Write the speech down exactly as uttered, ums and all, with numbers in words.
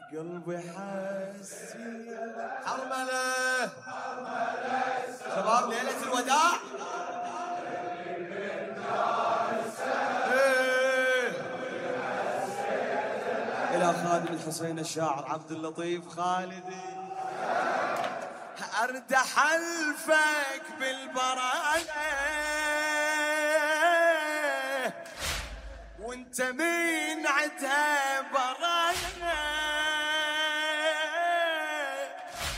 قلبي حسي حرملة شباب ليلة الوداع. إيه. إلى خادم الحسين الشاعر عبد اللطيف خالدي، أرد حلفك بالبراءة وانت من عدها براءة